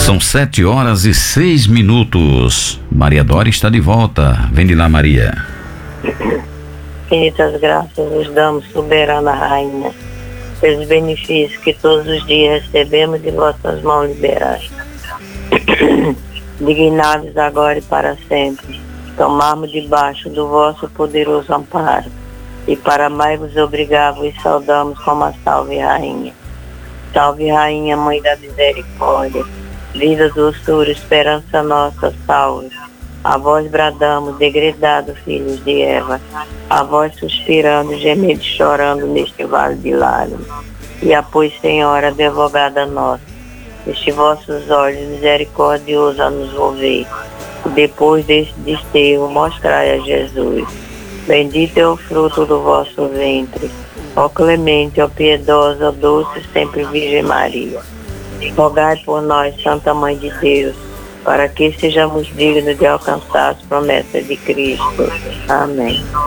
São 7h06. Maria Dora está de volta. Vem de lá, Maria. Infinitas graças nos damos, soberana Rainha, pelos benefícios que todos os dias recebemos de vossas mãos liberais. Dignados agora e para sempre, tomarmos debaixo do vosso poderoso amparo, e para mais vos obrigar, vos saudamos como a Salve Rainha. Salve Rainha, Mãe da Misericórdia, vida, doçura, esperança nossa, salve. A vós bradamos, degredados filhos de Eva, a vós suspirando, gemendo e chorando neste vale de lágrimas. E após, Senhora, advogada nossa, este vossos olhos misericordiosos a nos volver. Depois deste desterro, mostrai a Jesus. Bendito é o fruto do vosso ventre. Ó clemente, ó piedosa, ó doce, sempre Virgem Maria. Rogai por nós, Santa Mãe de Deus, para que sejamos dignos de alcançar as promessas de Cristo. Amém.